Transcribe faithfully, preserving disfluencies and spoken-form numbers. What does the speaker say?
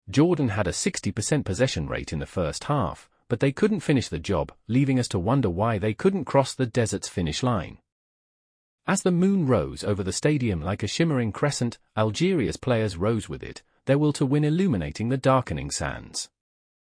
Jordan had a sixty percent possession rate in the first half, but they couldn't finish the job, leaving us to wonder why they couldn't cross the desert's finish line. As the moon rose over the stadium like a shimmering crescent, Algeria's players rose with it, their will to win illuminating the darkening sands.